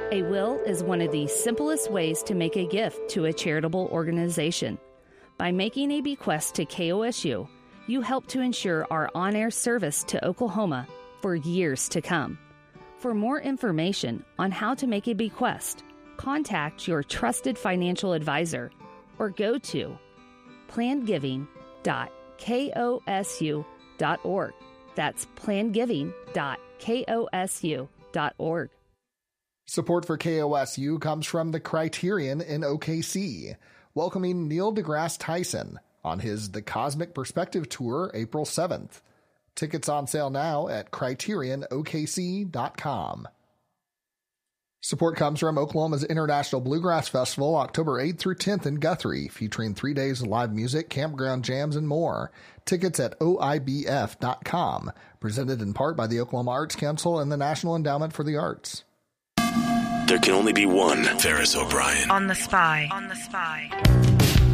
A will is one of the simplest ways to make a gift to a charitable organization. By making a bequest to KOSU, you help to ensure our on-air service to Oklahoma for years to come. For more information on how to make a bequest, contact your trusted financial advisor or go to plangiving.kosu.org. That's plangiving.kosu.org. Support for KOSU comes from the Criterion in OKC, welcoming Neil deGrasse Tyson on his The Cosmic Perspective Tour April 7th. Tickets on sale now at CriterionOKC.com. Support comes from Oklahoma's International Bluegrass Festival, October 8th through 10th in Guthrie, featuring 3 days of live music, campground jams, and more. Tickets at OIBF.com. Presented in part by the Oklahoma Arts Council and the National Endowment for the Arts. There can only be one Ferris O'Brien. On the Spy.